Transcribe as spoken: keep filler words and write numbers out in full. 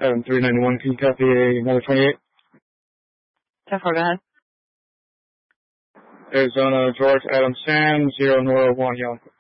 Adam three ninety-one, can you copy another twenty-eight? ten four, go ahead. Arizona, George, Adam Sam, zero Nora one Yankee.